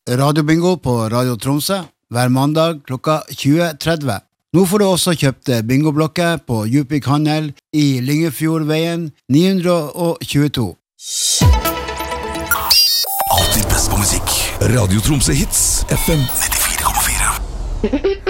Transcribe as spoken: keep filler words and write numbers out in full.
radiobingo på Radio Tromsø hver mandag klokka tjue tretti. Nå får du også kjøpt bingoblokker på Djupvik Handel i Lyngefjordveien ni hundre tjueto. Alltid best på musikk. Radio Tromsø Hits, F M nittifire komma fire.